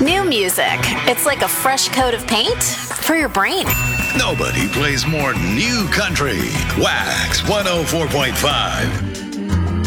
New music. It's like a fresh coat of paint for your brain. Nobody plays more new country. Wax 104.5.